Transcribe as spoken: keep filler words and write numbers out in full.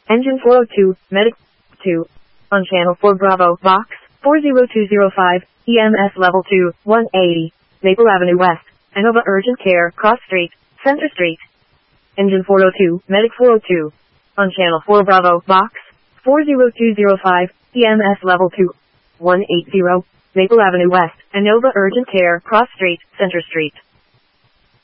Engine four oh two, Medic two. On channel four Bravo, box four zero two zero five, E M S level two, one eighty, Maple Avenue West, Inova Urgent Care, Cross Street, Center Street. Engine four oh two, Medic four oh two. On channel four Bravo, box four zero two zero five, E M S level two, one eighty, Maple Avenue West, Inova Urgent Care, Cross Street, Center Street.